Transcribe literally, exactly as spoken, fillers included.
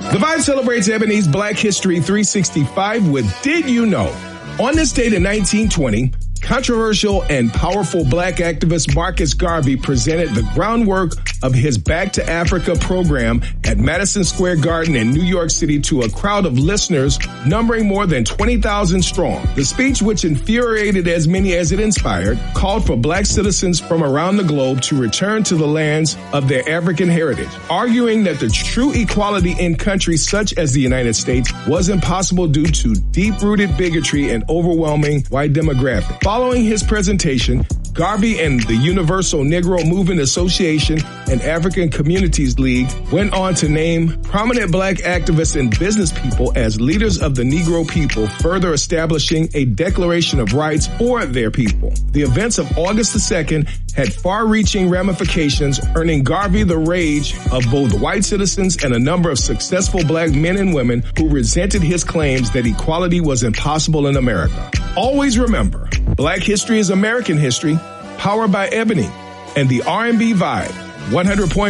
The Vibe celebrates Ebony's Black History three sixty-five with Did You Know? On this date in nineteen twenty, controversial and powerful black activist Marcus Garvey presented the groundwork of his Back to Africa program at Madison Square Garden in New York City to a crowd of listeners numbering more than twenty thousand strong. The speech, which infuriated as many as it inspired, called for black citizens from around the globe to return to the lands of their African heritage, arguing that the true equality in countries such as the United States was impossible due to deep-rooted bigotry and overwhelming white demographic. Following his presentation, Garvey and the Universal Negro Movement Association and African Communities League went on to name prominent black activists and business people as leaders of the Negro people, further establishing a declaration of rights for their people. The events of August the second had far-reaching ramifications, earning Garvey the rage of both white citizens and a number of successful black men and women who resented his claims that equality was impossible in America. Always remember, Black history is American history, powered by Ebony and the R and B Vibe. one hundred point